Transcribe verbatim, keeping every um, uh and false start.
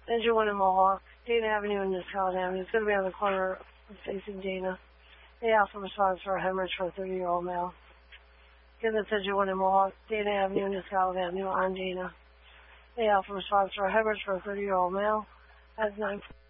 Engine one in Mohawk, Dana Avenue and Niscallen Avenue. It's going to be on the corner facing Dana. A Alpha response for a hemorrhage for a thirty-year-old male. Again, that's engine one in Mohawk, Dana Avenue, Niscallen Avenue on Dana. A Alpha response for a hemorrhage for a thirty-year-old male. That's nine.